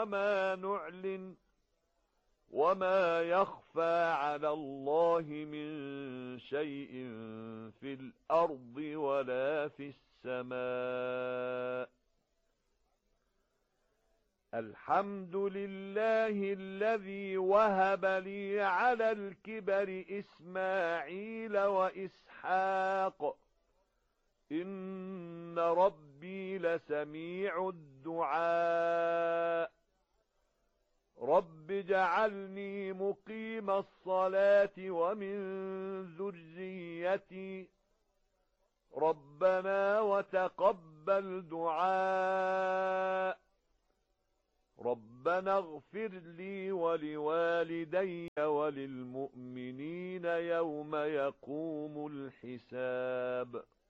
وما نعلن وما يخفى على الله من شيء في الأرض ولا في السماء. الحمد لله الذي وهب لي على الكبر إسماعيل وإسحاق إن ربي لسميع الدعاء. رب اجعلني مقيم الصلاة ومن ذريتي ربنا وتقبل دعاء. ربنا اغفر لي ولوالدي وللمؤمنين يوم يقوم الحساب.